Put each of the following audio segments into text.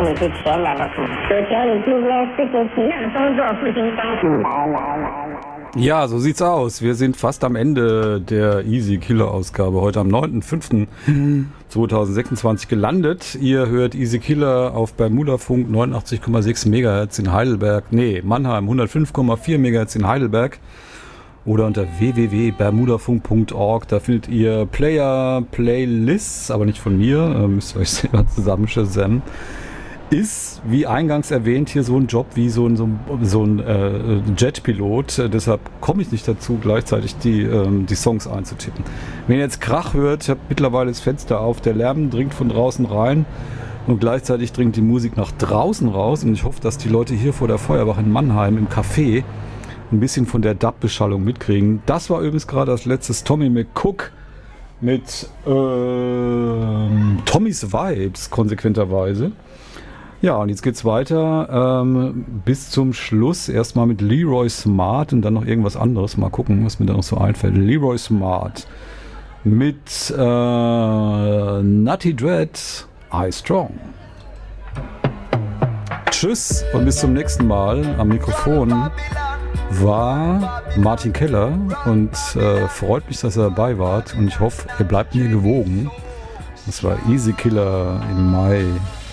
Ja, so sieht's aus. Wir sind fast am Ende der Easy Killer Ausgabe. Heute am 9.5.2026 gelandet. Ihr hört Easy Killer auf Bermudafunk 89,6 MHz in Heidelberg. Nee, Mannheim 105,4 MHz in Heidelberg. Oder unter www.bermudafunk.org. Da findet ihr Player, Playlists, aber nicht von mir. Müsst ihr euch selber zusammenschätzen. Ist, wie eingangs erwähnt, hier so ein Job wie so ein Jetpilot. Deshalb komme ich nicht dazu, gleichzeitig die Songs einzutippen. Wenn ihr jetzt Krach hört, ich habe mittlerweile das Fenster auf, der Lärm dringt von draußen rein und gleichzeitig dringt die Musik nach draußen raus. Und ich hoffe, dass die Leute hier vor der Feuerwache in Mannheim im Café ein bisschen von der Dub-Beschallung mitkriegen. Das war übrigens gerade das letzte Tommy McCook mit Tommys Vibes, konsequenterweise. Ja, und jetzt geht's weiter bis zum Schluss. Erstmal mit Leroy Smart und dann noch irgendwas anderes. Mal gucken, was mir da noch so einfällt. Leroy Smart mit Nutty Dread, I Strong. Tschüss und bis zum nächsten Mal. Am Mikrofon war Martin Keller und freut mich, dass ihr dabei wart. Und ich hoffe, ihr bleibt mir gewogen. Das war Easy Killer im Mai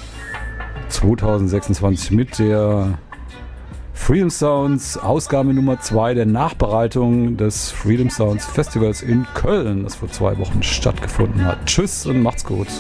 2026 mit der Freedom Sounds Ausgabe Nummer 2 der Nachbereitung des Freedom Sounds Festivals in Köln, das vor 2 Wochen stattgefunden hat. Tschüss und macht's gut.